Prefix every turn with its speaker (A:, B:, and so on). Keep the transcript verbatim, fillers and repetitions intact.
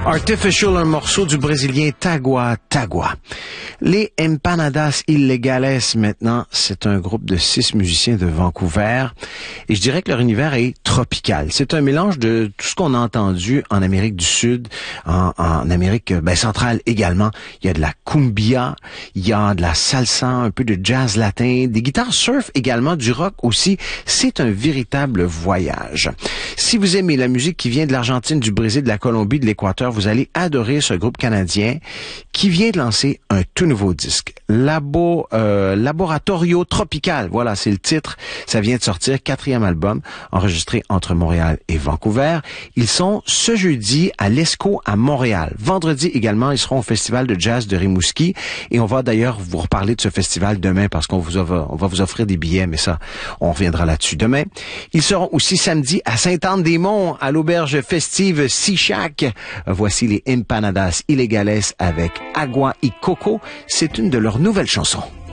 A: Artificial, un morceau du Brésilien Tagua Tagua. Les Empanadas Illegales, maintenant, c'est un groupe de six musiciens de Vancouver. Et je dirais que leur univers est tropical. C'est un mélange de tout ce qu'on a entendu en Amérique du Sud, en, en Amérique ben, centrale également. Il y a de la cumbia, il y a de la salsa, un peu de jazz latin, des guitares surf également, du rock aussi. C'est un véritable voyage. Si vous aimez la musique qui vient de l'Argentine, du Brésil, de la Colombie, de l'Équateur, vous allez adorer ce groupe canadien qui vient de lancer un tout nouveau disque. Labo, euh, Laboratorio Tropical, voilà, c'est le titre. Ça vient de sortir, quatrième album, enregistré entre Montréal et Vancouver. Ils sont ce jeudi à l'Esco à Montréal. Vendredi également, ils seront au Festival de jazz de Rimouski. Et on va d'ailleurs vous reparler de ce festival demain parce qu'on vous va, on va vous offrir des billets, mais ça, on reviendra là-dessus demain. Ils seront aussi samedi à Sainte-Anne-des-Monts, à l'auberge festive Sea-Shack. Voici les Empanadas Illegales avec Agua y Coco. C'est une de leurs nouvelles chansons.